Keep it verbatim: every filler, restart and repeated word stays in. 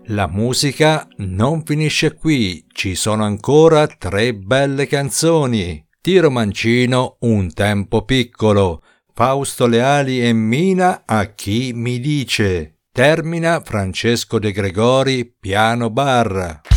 La musica non finisce qui, ci sono ancora tre belle canzoni. Tiro Mancino, Un tempo piccolo, Fausto Leali e Mina, A chi mi dice. Termina Francesco De Gregori, Piano bar.